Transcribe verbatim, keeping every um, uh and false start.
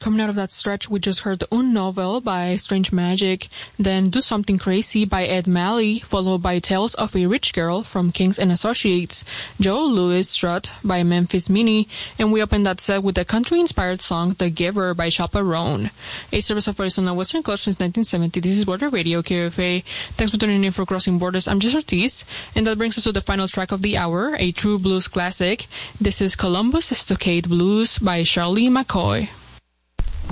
coming out of that stretch, we just heard Un Novel by Strange Magic, then Do Something Crazy by Ed Malley, followed by Tales of a Rich Girl from Kings and Associates, Joe Louis Strut by Memphis Mini, and we opened that set with the country-inspired song The Giver by Chaperone. A service of Arizona Western Coast since nineteen seventy, this is Border Radio, K F A. Thanks for tuning in for Crossing Borders. I'm Jess Ortiz, and that brings us to the final track of the hour, a true blues classic. This is Columbus Stockade Blues by Charlie McCoy.